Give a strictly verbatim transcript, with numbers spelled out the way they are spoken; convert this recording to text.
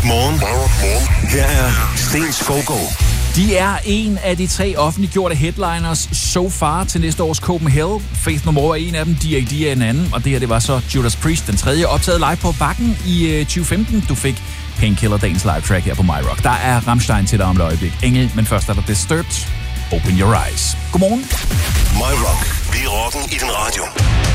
Rock Morgen. Her er Sten Skovgaard. De er en af de tre offentliggjorte headliners so far til næste års Copenhagen. Faith No More er en af dem, D A D er en anden, og det her det var så Judas Priest, den tredje, optaget live på Wacken i tyve femten. Du fik Painkiller, dagens live track her på My Rock. Der er Rammstein til dig om et øjeblik. Engel, men først er der Disturbed. Open Your Eyes. Godmorgen. My Rock. Vi er rocken i den radio.